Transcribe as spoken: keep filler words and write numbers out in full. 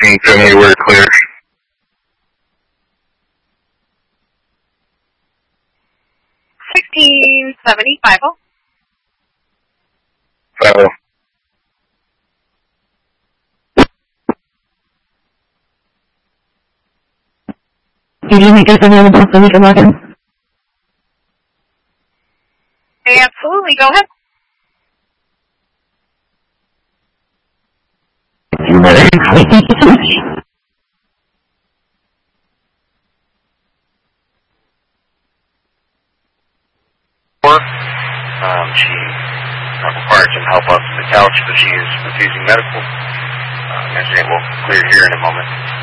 sixteen seventy, we're clear. sixteen seventy, five oh. five oh. Did you make us available so we can log in? Absolutely, go ahead. Thank you so much. Um, she uh, required some help off the couch, but she is refusing medical. Uh, and it will clear here in a moment.